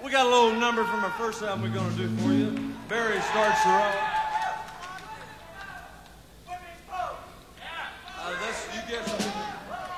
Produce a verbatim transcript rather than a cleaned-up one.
We got a little number from our first album we're gonna do for you. Barry starts her off.